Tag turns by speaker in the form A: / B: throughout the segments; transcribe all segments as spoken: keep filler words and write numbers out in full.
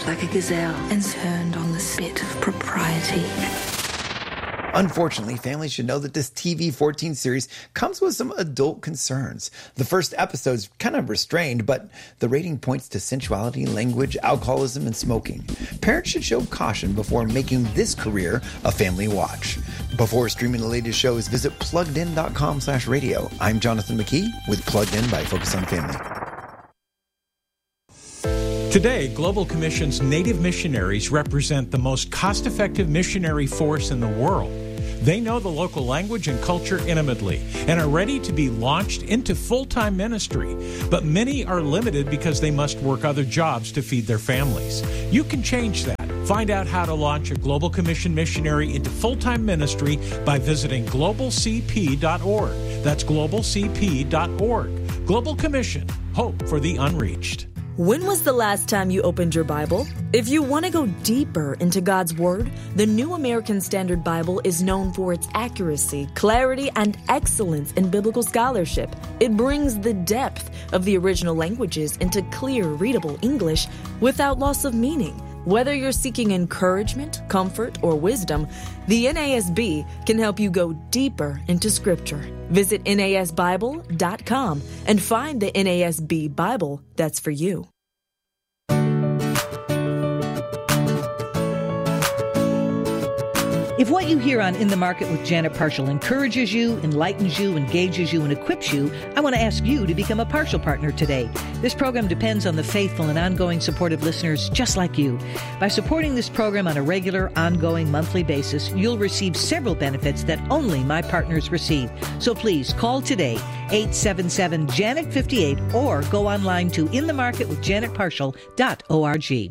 A: like a gazelle and turned on the spit of propriety.
B: Unfortunately, families should know that this T V fourteen series comes with some adult concerns. The first episode's kind of restrained, but the rating points to sensuality, language, alcoholism, and smoking. Parents should show caution before making this career a family watch. Before streaming the latest shows, visit pluggedin.com slash radio. I'm Jonathan McKee with Plugged In by Focus on Family.
C: Today, Global Commission's Native missionaries represent the most cost-effective missionary force in the world. They know the local language and culture intimately and are ready to be launched into full-time ministry. But many are limited because they must work other jobs to feed their families. You can change that. Find out how to launch a Global Commission missionary into full-time ministry by visiting global c p dot org. That's global c p dot org. Global Commission, hope for the unreached.
D: When was the last time you opened your Bible? If you want to go deeper into God's Word, the New American Standard Bible is known for its accuracy, clarity, and excellence in biblical scholarship. It brings the depth of the original languages into clear, readable English without loss of meaning. Whether you're seeking encouragement, comfort, or wisdom, the N A S B can help you go deeper into Scripture. Visit N A S Bible dot com and find the N A S B Bible that's for you.
E: If what you hear on In the Market with Janet Parshall encourages you, enlightens you, engages you, and equips you, I want to ask you to become a Parshall partner today. This program depends on the faithful and ongoing support of listeners just like you. By supporting this program on a regular, ongoing, monthly basis, you'll receive several benefits that only my partners receive. So please call today, eight seven seven, Janet fifty-eight, or go online to in the market with janet parshall dot org.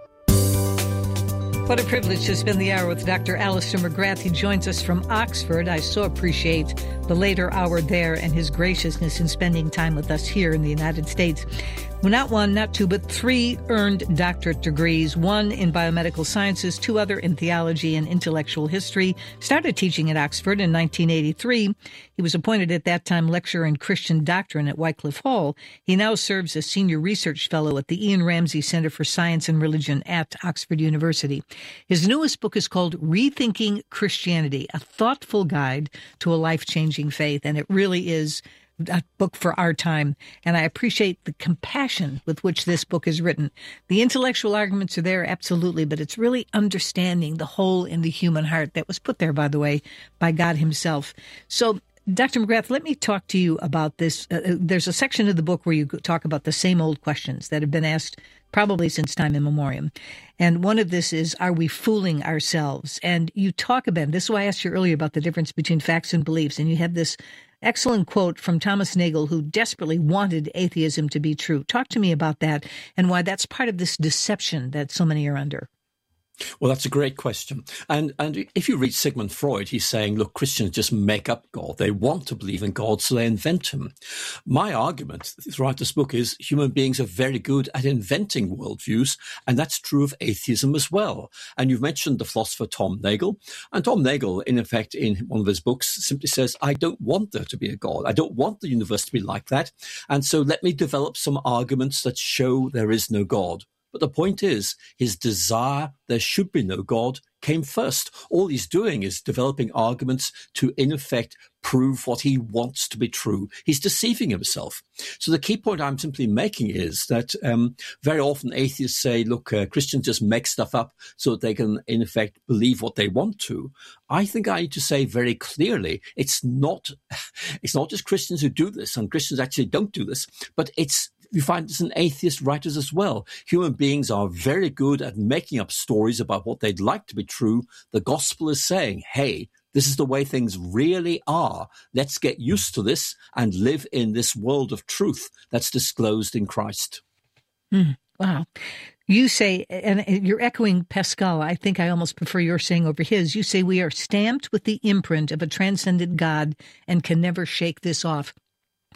E: What a privilege to spend the hour with Doctor Alister McGrath. He joins us from Oxford. I so appreciate the later hour there and his graciousness in spending time with us here in the United States. Well, not one, not two, but three earned doctorate degrees, one in biomedical sciences, two other in theology and intellectual history. Started teaching at Oxford in nineteen eighty-three. He was appointed at that time lecturer in Christian doctrine at Wycliffe Hall. He now serves as senior research fellow at the Ian Ramsey Center for Science and Religion at Oxford University. His newest book is called Rethinking Christianity, a thoughtful guide to a life-changing faith, and it really is a book for our time, and I appreciate the compassion with which this book is written. The intellectual arguments are there, absolutely, but it's really understanding the hole in the human heart that was put there, by the way, by God himself. So, Doctor McGrath, let me talk to you about this. Uh, there's a section of the book where you talk about the same old questions that have been asked probably since time immemorial. And one of this is, are we fooling ourselves? And you talk about, this is why I asked you earlier about the difference between facts and beliefs, and you have this excellent quote from Thomas Nagel, who desperately wanted atheism to be true. Talk to me about that and why that's part of this deception that so many are under.
F: Well, that's a great question. And and if you read Sigmund Freud, he's saying, look, Christians just make up God. They want to believe in God, so they invent him. My argument throughout this book is human beings are very good at inventing worldviews, and that's true of atheism as well. And you've mentioned the philosopher Tom Nagel. And Tom Nagel, in effect, in one of his books, simply says, I don't want there to be a God. I don't want the universe to be like that. And so let me develop some arguments that show there is no God. But the point is, his desire there should be no God came first. All he's doing is developing arguments to, in effect, prove what he wants to be true. He's deceiving himself. So the key point I'm simply making is that um, very often atheists say, look, uh, Christians just make stuff up so that they can, in effect, believe what they want to. I think I need to say very clearly, it's not, it's not just Christians who do this, and Christians actually don't do this, but it's you find this in atheist writers as well. Human beings are very good at making up stories about what they'd like to be true. The gospel is saying, hey, this is the way things really are. Let's get used to this and live in this world of truth that's disclosed in Christ.
E: Mm, wow. You say, and you're echoing Pascal, I think I almost prefer your saying over his, you say we are stamped with the imprint of a transcendent God and can never shake this off.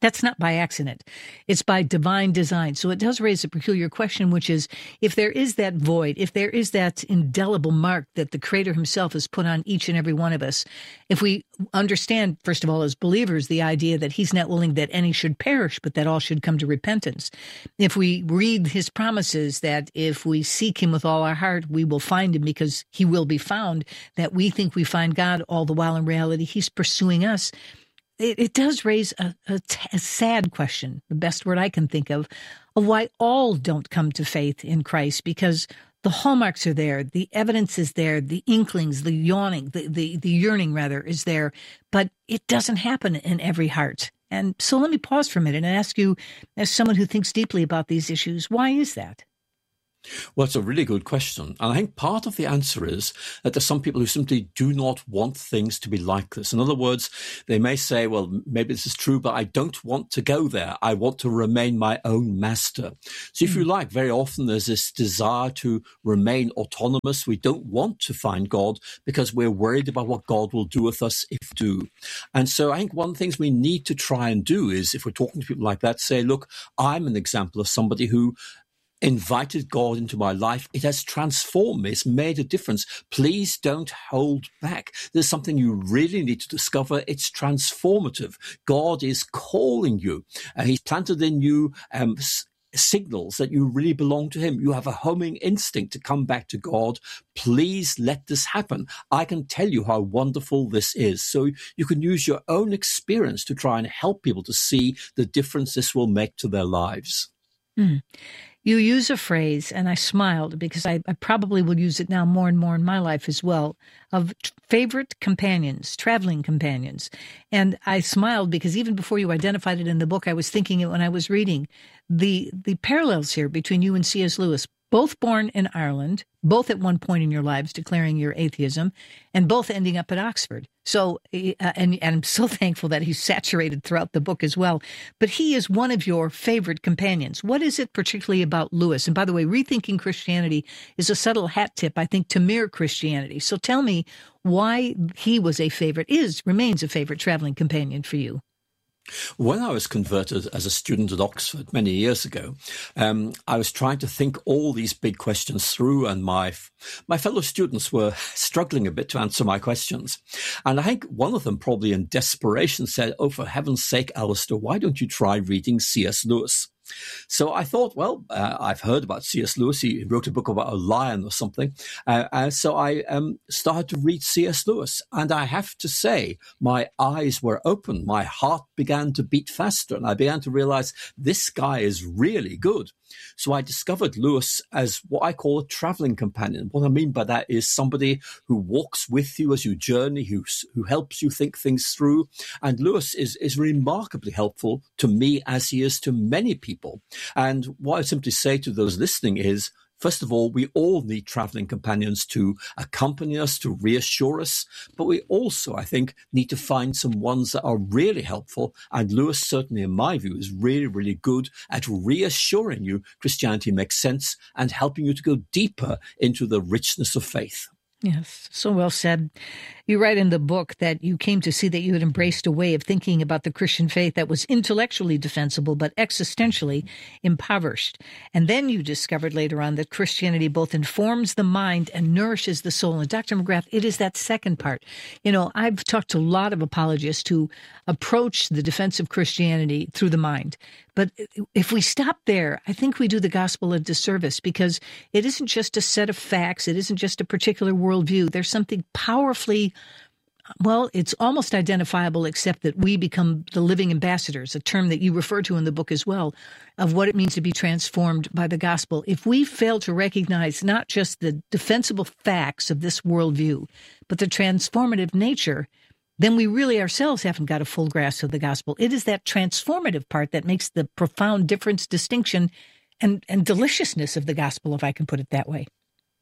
E: That's not by accident. It's by divine design. So it does raise a peculiar question, which is, if there is that void, if there is that indelible mark that the Creator himself has put on each and every one of us, if we understand, first of all, as believers, the idea that he's not willing that any should perish, but that all should come to repentance. If we read his promises that if we seek him with all our heart, we will find him because he will be found, that we think we find God, all the while in reality he's pursuing us. It, it does raise a, a, a sad question, the best word I can think of, of why all don't come to faith in Christ, because the hallmarks are there, the evidence is there, the inklings, the yawning, the, the, the yearning, rather, is there, but it doesn't happen in every heart. And so let me pause for a minute and ask you, as someone who thinks deeply about these issues, why is that?
F: Well, it's a really good question. And I think part of the answer is that there's some people who simply do not want things to be like this. In other words, they may say, well, maybe this is true, but I don't want to go there. I want to remain my own master. So if mm. you like, very often there's this desire to remain autonomous. We don't want to find God because we're worried about what God will do with us if we do. And so I think one of the things we need to try and do is, if we're talking to people like that, say, look, I'm an example of somebody who invited God into my life. It has transformed me. It's made a difference. Please don't hold back. There's something you really need to discover. It's transformative. God is calling you. Uh, he's planted in you um, s- signals that you really belong to him. You have a homing instinct to come back to God. Please let this happen. I can tell you how wonderful this is. So you can use your own experience to try and help people to see the difference this will make to their lives.
E: Mm. You use a phrase, and I smiled because I, I probably will use it now more and more in my life as well, of t- favorite companions, traveling companions. And I smiled because even before you identified it in the book, I was thinking it when I was reading. The, the parallels here between you and C S Lewis, both born in Ireland, both at one point in your lives declaring your atheism, and both ending up at Oxford. So, uh, and, and I'm so thankful that he's saturated throughout the book as well. But he is one of your favorite companions. What is it particularly about Lewis? And by the way, Rethinking Christianity is a subtle hat tip, I think, to mere Christianity. So tell me why he was a favorite, is, remains a favorite traveling companion for you.
F: When I was converted as a student at Oxford many years ago, um, I was trying to think all these big questions through, and my my fellow students were struggling a bit to answer my questions. And I think one of them, probably in desperation, said, "Oh, for heaven's sake, Alistair, why don't you try reading C S Lewis?" So I thought, well, uh, I've heard about C S Lewis. He wrote a book about a lion or something. Uh, and so I um, started to read C S Lewis. And I have to say, my eyes were open. My heart began to beat faster. And I began to realize this guy is really good. So I discovered Lewis as what I call a traveling companion. What I mean by that is somebody who walks with you as you journey, who, who helps you think things through. And Lewis is, is remarkably helpful to me, as he is to many people. And what I simply say to those listening is, first of all, we all need traveling companions to accompany us, to reassure us. But we also, I think, need to find some ones that are really helpful. And Lewis, certainly in my view, is really, really good at reassuring you Christianity makes sense and helping you to go deeper into the richness of faith.
E: Yes, so well said. You write in the book that you came to see that you had embraced a way of thinking about the Christian faith that was intellectually defensible, but existentially impoverished. And then you discovered later on that Christianity both informs the mind and nourishes the soul. And Doctor McGrath, it is that second part. You know, I've talked to a lot of apologists who approach the defense of Christianity through the mind. But if we stop there, I think we do the gospel a disservice, because it isn't just a set of facts. It isn't just a particular worldview. There's something powerfully, well, it's almost identifiable, except that we become the living ambassadors, a term that you refer to in the book as well, of what it means to be transformed by the gospel. If we fail to recognize not just the defensible facts of this worldview, but the transformative nature, then we really ourselves haven't got a full grasp of the gospel. It is that transformative part that makes the profound difference, distinction, and, and deliciousness of the gospel, if I can put it that way.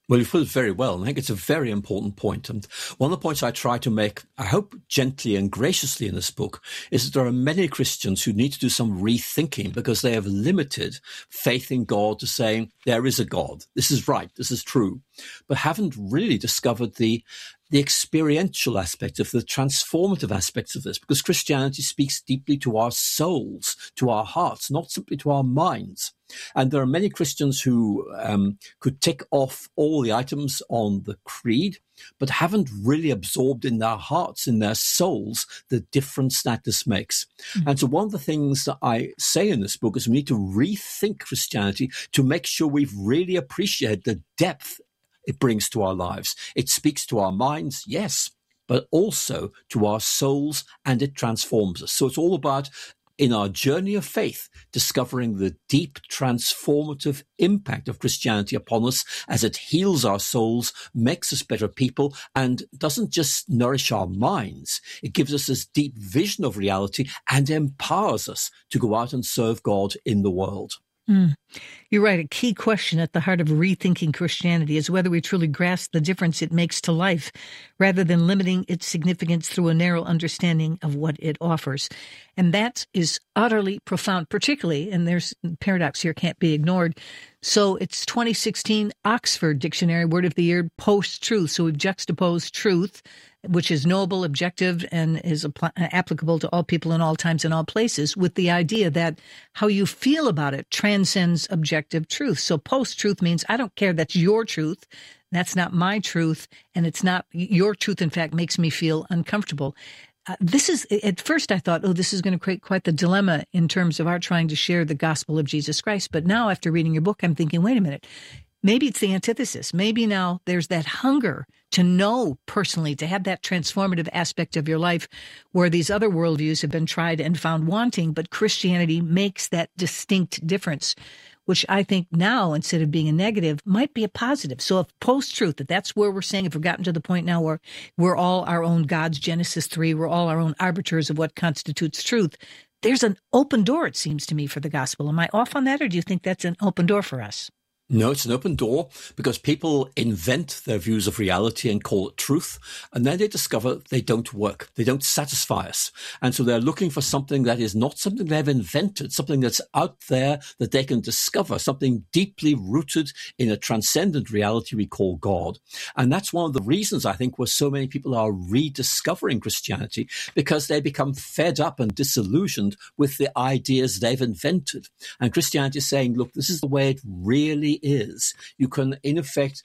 F: Well, you put it very well, and I think it's a very important point. And one of the points I try to make, I hope gently and graciously in this book, is that there are many Christians who need to do some rethinking because they have limited faith in God to saying, there is a God, this is right, this is true, but haven't really discovered the the experiential aspect of the transformative aspects of this, because Christianity speaks deeply to our souls, to our hearts, not simply to our minds. And there are many Christians who um, could tick off all the items on the creed, but haven't really absorbed in their hearts, in their souls, the difference that this makes. Mm-hmm. And so one of the things that I say in this book is we need to rethink Christianity to make sure we've really appreciated the depth it brings to our lives. It speaks to our minds, yes, but also to our souls, and it transforms us. So it's all about, in our journey of faith, discovering the deep transformative impact of Christianity upon us as it heals our souls, makes us better people, and doesn't just nourish our minds. It gives us this deep vision of reality and empowers us to go out and serve God in the world.
E: Mm. You're right. A key question at the heart of rethinking Christianity is whether we truly grasp the difference it makes to life, rather than limiting its significance through a narrow understanding of what it offers. And that is utterly profound, particularly, and there's paradox here can't be ignored. So it's twenty sixteen Oxford Dictionary Word of the Year, post-truth. So we've juxtaposed truth, which is knowable, objective, and is apl- applicable to all people in all times and all places, with the idea that how you feel about it transcends objective truth. So post-truth means I don't care, that's your truth. That's not my truth, and it's not your truth, in fact, makes me feel uncomfortable. Uh, this is, at first I thought, oh, this is going to create quite the dilemma in terms of our trying to share the gospel of Jesus Christ. But now after reading your book, I'm thinking, wait a minute, maybe it's the antithesis. Maybe now there's that hunger to know personally, to have that transformative aspect of your life where these other worldviews have been tried and found wanting, but Christianity makes that distinct difference, which I think now, instead of being a negative, might be a positive. So if post-truth, that that's where we're saying, if we've gotten to the point now where we're all our own gods, Genesis three, we're all our own arbiters of what constitutes truth, there's an open door, it seems to me, for the gospel. Am I off on that, or do you think that's an open door for us?
F: No, it's an open door because people invent their views of reality and call it truth, and then they discover they don't work. They don't satisfy us. And so they're looking for something that is not something they've invented, something that's out there that they can discover, something deeply rooted in a transcendent reality we call God. And that's one of the reasons, I think, where so many people are rediscovering Christianity, because they become fed up and disillusioned with the ideas they've invented. And Christianity is saying, look, this is the way it really is. You can, in effect,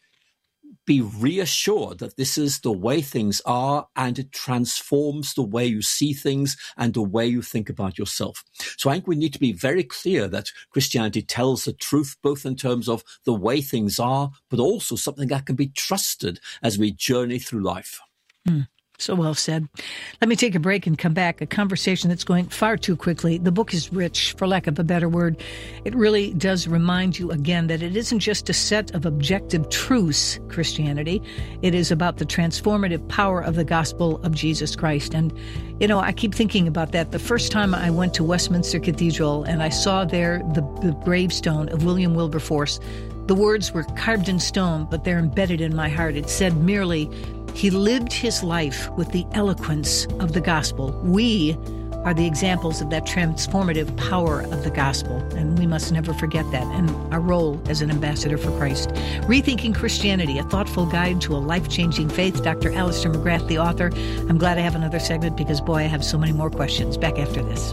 F: be reassured that this is the way things are, and it transforms the way you see things and the way you think about yourself. So I think we need to be very clear that Christianity tells the truth, both in terms of the way things are, but also something that can be trusted as we journey through life.
E: Mm. So well said. Let me take a break and come back. A conversation that's going far too quickly. The book is rich, for lack of a better word. It really does remind you again that it isn't just a set of objective truths, Christianity. It is about the transformative power of the gospel of Jesus Christ. And, you know, I keep thinking about that. The first time I went to Westminster Cathedral and I saw there the, the gravestone of William Wilberforce, the words were carved in stone, but they're embedded in my heart. It said merely, he lived his life with the eloquence of the gospel. We are the examples of that transformative power of the gospel, and we must never forget that, and our role as an ambassador for Christ. Rethinking Christianity, a thoughtful guide to a life-changing faith. Doctor Alister McGrath, the author. I'm glad I have another segment because, boy, I have so many more questions. Back after this.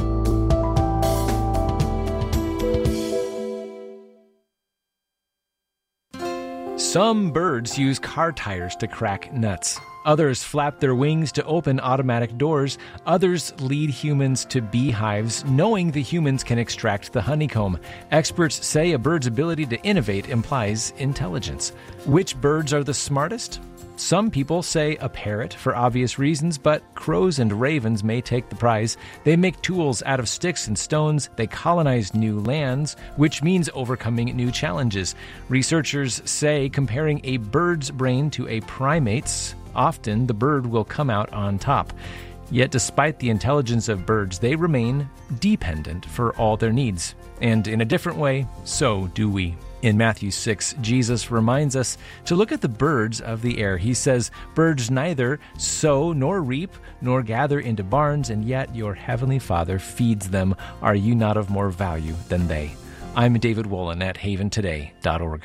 G: Some birds use car tires to crack nuts. Others flap their wings to open automatic doors. Others lead humans to beehives, knowing the humans can extract the honeycomb. Experts say a bird's ability to innovate implies intelligence. Which birds are the smartest? Some people say a parrot for obvious reasons, but crows and ravens may take the prize. They make tools out of sticks and stones. They colonize new lands, which means overcoming new challenges. Researchers say comparing a bird's brain to a primate's, often the bird will come out on top. Yet despite the intelligence of birds, they remain dependent for all their needs. And in a different way, so do we. In Matthew six, Jesus reminds us to look at the birds of the air. He says, "Birds neither sow nor reap nor gather into barns, and yet your heavenly Father feeds them. Are you not of more value than they?" I'm David Wolin at haven today dot org.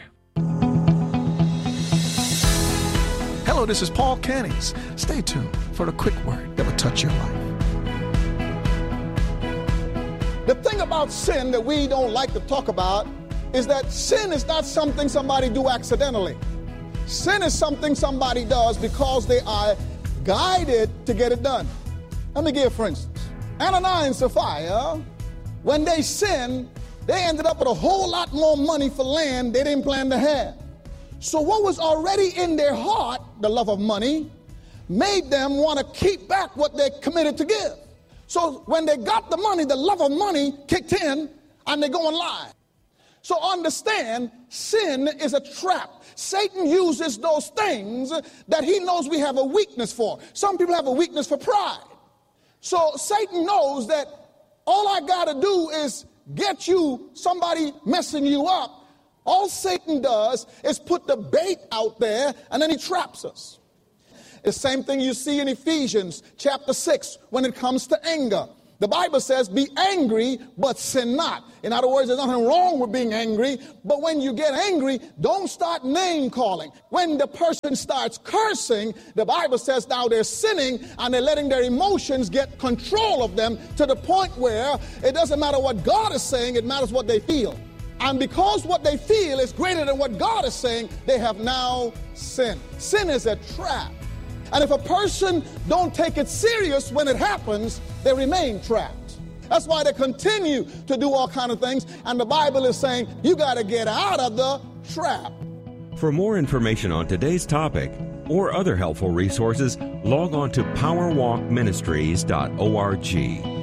H: Hello, this is Paul Cannings. Stay tuned for the quick word that will touch your life.
I: The thing about sin that we don't like to talk about is that sin is not something somebody do accidentally. Sin is something somebody does because they are guided to get it done. Let me give for instance. Ananias and Sapphira, when they sinned, they ended up with a whole lot more money for land they didn't plan to have. So what was already in their heart, the love of money, made them want to keep back what they committed to give. So when they got the money, the love of money kicked in and they go and lie. So understand, sin is a trap. Satan uses those things that he knows we have a weakness for. Some people have a weakness for pride. So Satan knows that all I got to do is get you, somebody messing you up. All Satan does is put the bait out there and then he traps us. The same thing you see in Ephesians chapter six when it comes to anger. The Bible says, be angry, but sin not. In other words, there's nothing wrong with being angry, but when you get angry, don't start name calling. When the person starts cursing, the Bible says now they're sinning and they're letting their emotions get control of them to the point where it doesn't matter what God is saying, it matters what they feel. And because what they feel is greater than what God is saying, they have now sinned. Sin is a trap. And if a person don't take it serious when it happens, they remain trapped. That's why they continue to do all kinds of things. And the Bible is saying, you got to get out of the trap.
J: For more information on today's topic or other helpful resources, log on to power walk ministries dot org.